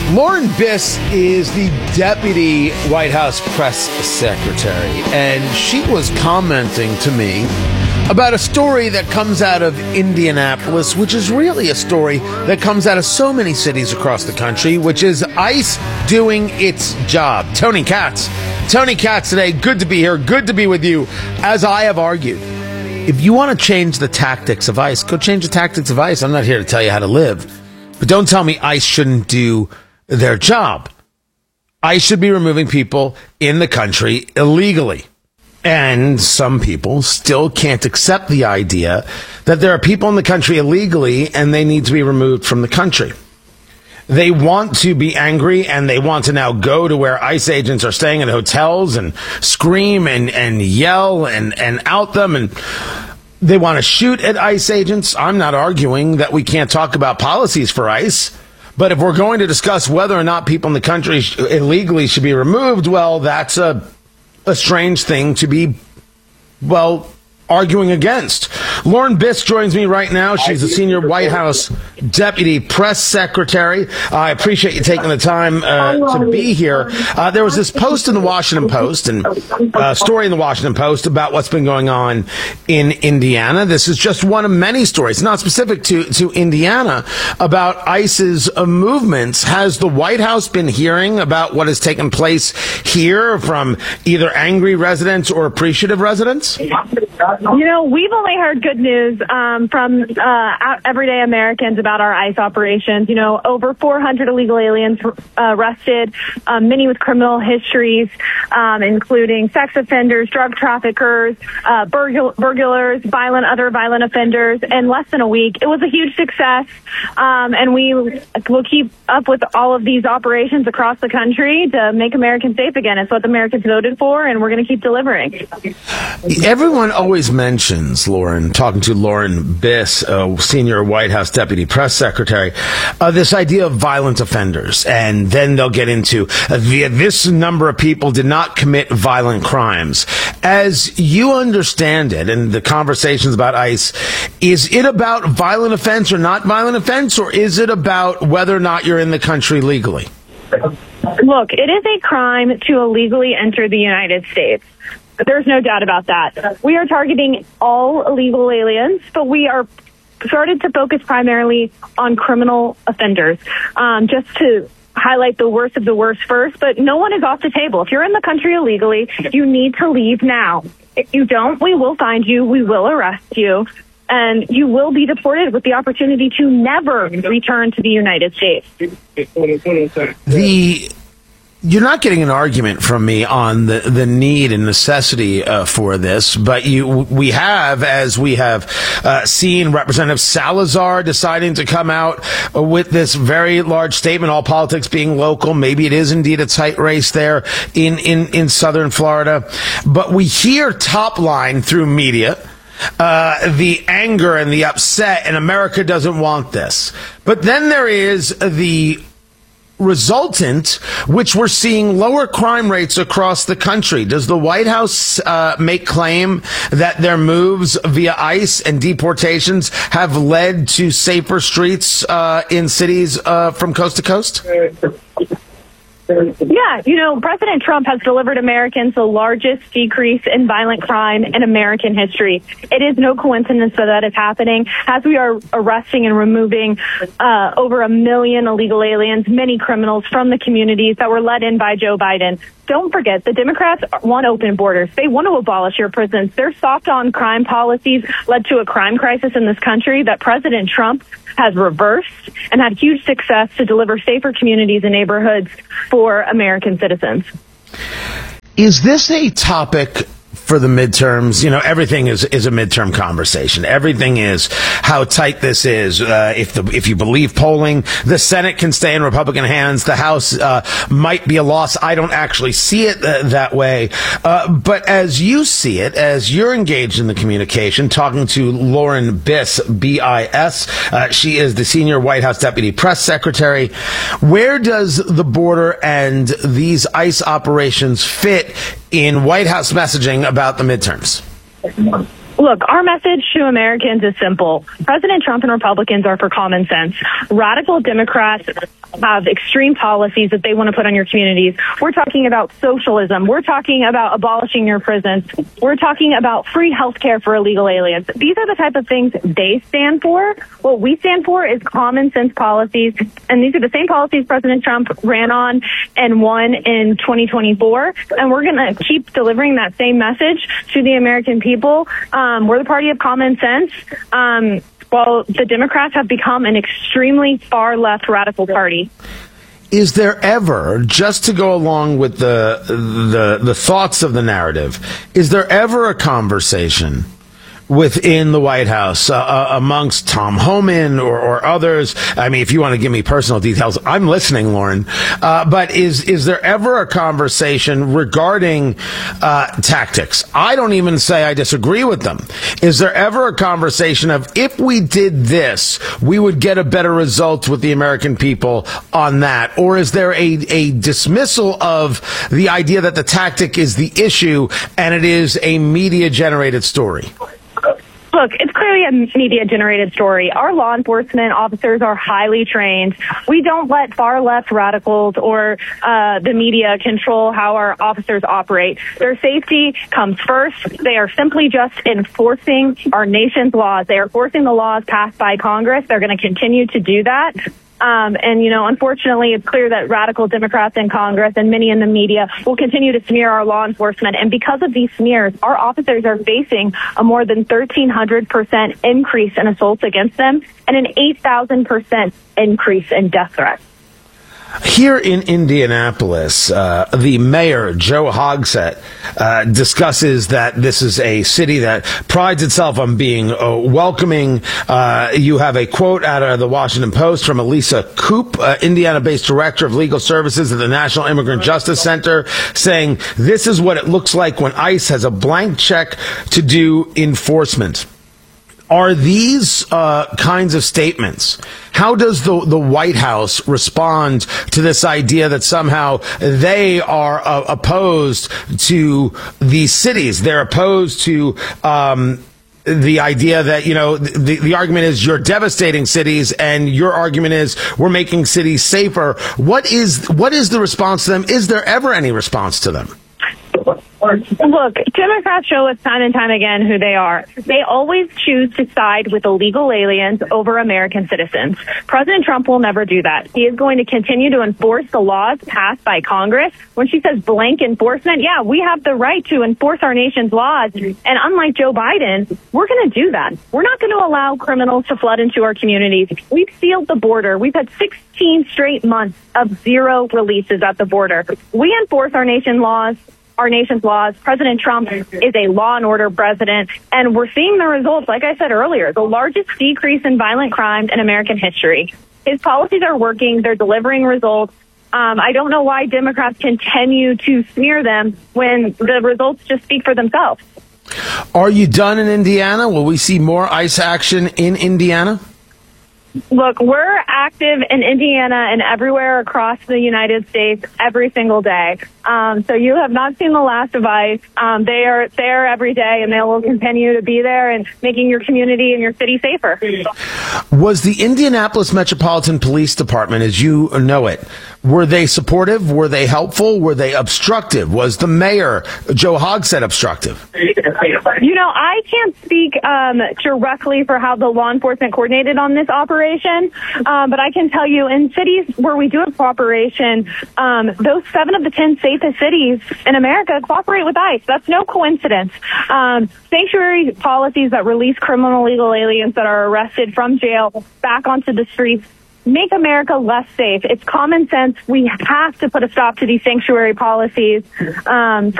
Lauren Biss is the deputy White House press secretary, and she was commenting to me about a story that comes out of Indianapolis, which is really a story that comes out of so many cities across the country, which is ICE doing its job. Tony Katz today, good to be here, good to be with you. As I have argued, if you want to change the tactics of ICE, go change the tactics of ICE. I'm not here to tell you how to live, but don't tell me ICE shouldn't do their job. ICE should be removing people in the country illegally. And some people still can't accept the idea that there are people in the country illegally and they need to be removed from the country. They want to be angry and they want to now go to where ICE agents are staying in hotels and scream and yell and out them, and they want to shoot at ICE agents. I'm not arguing that we can't talk about policies for ICE. But if we're going to discuss whether or not people in the country illegally should be removed, well, that's a strange thing to be, arguing against. Lauren Biss joins me right now. She's the senior White House deputy press secretary. I appreciate you taking the time to be here. There was this post in the Washington Post and story in the Washington Post about what's been going on in Indiana. This is just one of many stories, not specific to Indiana, about ICE's movements. Has the White House been hearing about what has taken place here from either angry residents or appreciative residents? You know, we've only heard good news from everyday Americans about our ICE operations. You know, over 400 illegal aliens arrested, many with criminal histories, including sex offenders, drug traffickers, burglars, other violent offenders, in less than a week. It was a huge success, and we will keep up with all of these operations across the country to make Americans safe again. It's what the Americans voted for, and we're going to keep delivering. Everyone always mentions, talking to Lauren Biss, senior White House deputy press secretary, this idea of violent offenders. And then they'll get into this number of people did not commit violent crimes. As you understand it, and the conversations about ICE, is it about violent offense or not violent offense, or is it about whether or not you're in the country legally? Look, it is a crime to illegally enter the United States. There's no doubt about that. We are targeting all illegal aliens, but we are started to focus primarily on criminal offenders, just to highlight the worst of the worst first. But no one is off the table. If you're in the country illegally, you need to leave now. If you don't, we will find you, we will arrest you, and you will be deported with the opportunity to never return to the United States. You're not getting an argument from me on the need and necessity for this, but we have seen Representative Salazar deciding to come out with this very large statement, all politics being local. Maybe it is indeed a tight race there in southern Florida. But we hear top line through media the anger and the upset, and America doesn't want this. But then there is the resultant, which we're seeing lower crime rates across the country. Does the White House make claim that their moves via ICE and deportations have led to safer streets in cities from coast to coast? Yeah, you know, President Trump has delivered Americans the largest decrease in violent crime in American history. It is no coincidence that is happening as we are arresting and removing over 1 million illegal aliens, many criminals from the communities that were let in by Joe Biden. Don't forget, the Democrats want open borders. They want to abolish your prisons. Their soft on crime policies led to a crime crisis in this country that President Trump has reversed and had huge success to deliver safer communities and neighborhoods for American citizens. Is this a topic for the midterms? You know, everything is a midterm conversation. Everything is how tight this is. If you believe polling, the Senate can stay in Republican hands. The House might be a loss. I don't actually see it that way. But as you see it, as you're engaged in the communication, talking to Lauren Biss, B-I-S, she is the senior White House deputy press secretary. Where does the border and these ICE operations fit in White House messaging about the midterms? Look, our message to Americans is simple. President Trump and Republicans are for common sense. Radical Democrats have extreme policies that they want to put on your communities. We're talking about socialism. We're talking about abolishing your prisons. We're talking about free health care for illegal aliens. These are the type of things they stand for. What we stand for is common sense policies, and these are the same policies President Trump ran on and won in 2024, and we're going to keep delivering that same message to the American people. We're the party of common sense. While the Democrats have become an extremely far-left radical party. Is there ever, just to go along with the thoughts of the narrative, is there ever a conversation within the White House amongst Tom Homan or others? I mean, if you want to give me personal details, I'm listening, Lauren. But is there ever a conversation regarding tactics? I don't even say I disagree with them. Is there ever a conversation of, if we did this, we would get a better result with the American people on that? Or is there a dismissal of the idea that the tactic is the issue and it is a media-generated story? Look, it's clearly a media-generated story. Our law enforcement officers are highly trained. We don't let far-left radicals or the media control how our officers operate. Their safety comes first. They are simply just enforcing our nation's laws. They are enforcing the laws passed by Congress. They're going to continue to do that. Unfortunately, it's clear that radical Democrats in Congress and many in the media will continue to smear our law enforcement. And because of these smears, our officers are facing a more than 1,300% increase in assaults against them and an 8,000% increase in death threats. Here in Indianapolis, the mayor, Joe Hogsett, discusses that this is a city that prides itself on being welcoming. You have a quote out of the Washington Post from Elisa Coop, Indiana-based director of legal services at the National Immigrant Justice Center, saying, "This is what it looks like when ICE has a blank check to do enforcement." Are these kinds of statements, how does the White House respond to this idea that somehow they are opposed to these cities? They're opposed to the idea that, the argument is you're devastating cities, and your argument is we're making cities safer. What is the response to them? Is there ever any response to them? Look, Democrats show us time and time again who they are. They always choose to side with illegal aliens over American citizens. President Trump will never do that. He is going to continue to enforce the laws passed by Congress. When she says blank enforcement, yeah, we have the right to enforce our nation's laws. And unlike Joe Biden, we're going to do that. We're not going to allow criminals to flood into our communities. We've sealed the border. We've had 16 straight months of zero releases at the border. We enforce our nation's laws. President Trump is a law and order president, and we're seeing the results, like I said earlier, the largest decrease in violent crime in American history. His policies are working. They're delivering results. I don't know why Democrats continue to smear them when the results just speak for themselves. Are you done in Indiana? Will we see more ICE action in Indiana? Look, we're active in Indiana and everywhere across the United States every single day. So you have not seen the last of ICE. They are there every day, and they will continue to be there and making your community and your city safer. Was the Indianapolis Metropolitan Police Department, as you know it, were they supportive? Were they helpful? Were they obstructive? Was the mayor, Joe Hogsett, obstructive? I can't speak directly for how the law enforcement coordinated on this operation, but I can tell you in cities where we do have cooperation, those 7 of the 10 safest cities in America cooperate with ICE. That's no coincidence. Sanctuary policies that release criminal illegal aliens that are arrested from jail back onto the streets make America less safe. It's common sense. We have to put a stop to these sanctuary policies.